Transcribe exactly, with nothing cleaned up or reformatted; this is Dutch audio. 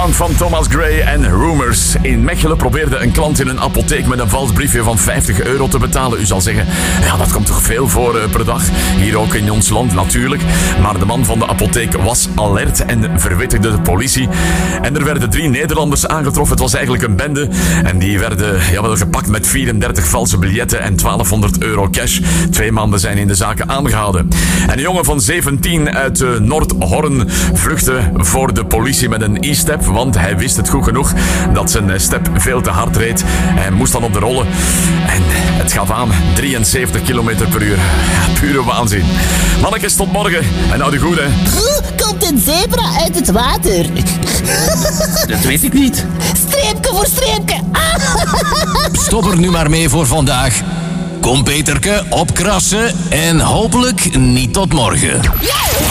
Sound van Thomas Gray en Rumors. In Mechelen probeerde een klant in een apotheek met een vals briefje van vijftig euro te betalen. U zal zeggen, ja, dat komt toch veel voor uh, per dag? Hier ook in ons land natuurlijk. Maar de man van de apotheek was alert en verwittigde de politie. En er werden drie Nederlanders aangetroffen. Het was eigenlijk een bende. En die werden ja, wel gepakt met vierendertig valse biljetten en twaalfhonderd euro cash. Twee maanden zijn in de zaken aangehouden. En een jongen van zeventien uit uh, Noordhorn vluchtte voor de politie met een e-step, want hij wist het goed genoeg dat zijn step veel te hard reed. Hij moest dan op de rollen en het gaf aan drieënzeventig kilometer per uur. Ja, pure waanzin. Mannetjes, tot morgen en hou de goed, hè. Komt een zebra uit het water? Dat weet ik niet. Streepje voor streepje. Stop er nu maar mee voor vandaag. Kom Peterke, opkrassen en hopelijk niet tot morgen.